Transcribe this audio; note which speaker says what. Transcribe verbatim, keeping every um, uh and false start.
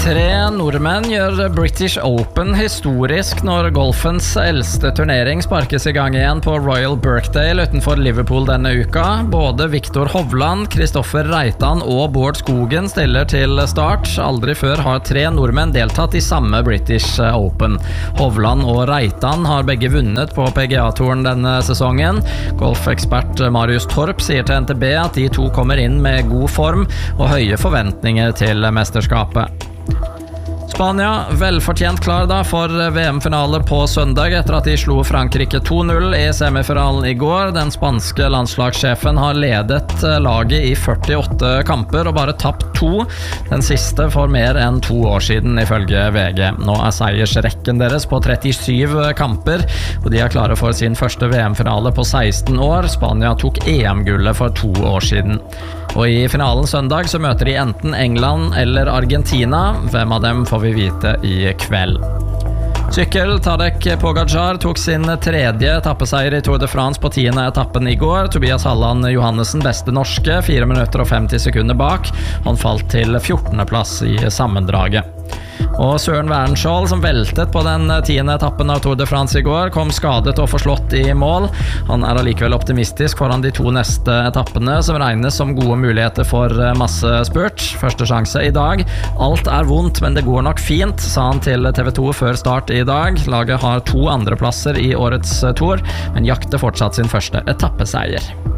Speaker 1: Tre nordmenn gjør British Open historisk når golfens eldste turnering sparkes i gang igjen på Royal Birkdale utenfor Liverpool denne uka. Både Viktor Hovland, Kristoffer Reitan og Bård Skogen stiller til start. Aldri før har tre nordmenn deltatt i samme British Open. Hovland og Reitan har begge vunnet på P G A-touren denne sesongen. Golfekspert Marius Torp sier til N T B at de to kommer inn med god form og høye forventninger til mesterskapet. Spania velfortjent klar da for V M-finale på søndag etter at de slo Frankrike to null i semifinalen i går. Den spanske landslagssjefen har ledet laget i førtiåtte kamper og bare tapt to. Den siste for mer enn to år siden ifølge V G. Nå er seiersrekken deres på trettisyv kamper, og de er klare for sin første V M-finale på seksten år. Spania tok E M-gullet for to år siden. Og i finalen søndag så møter de enten England eller Argentina. Hvem av dem får vi vite i kveld. Sykkel, Tadej Pogačar tok sin tredje etappeseier i Tour de France på tiende etappen i går. Tobias Halland Johannessen beste norske, fire minutter og femti sekunder bak. Han falt til fjortende plass i sammendraget. Og Søren Wernskjold, som veltet på den tiende etappen av Tour de France i går, kom skadet og forslått i mål. Han er allikevel optimistisk foran de to neste etappene, som regnes som gode muligheter for massespurt. Første sjanse i dag. Alt er vondt, men det går nok fint, sa han til T V to før start i dag. Laget har to andreplasser i årets Tour, men jakter fortsatt sin første etappeseier.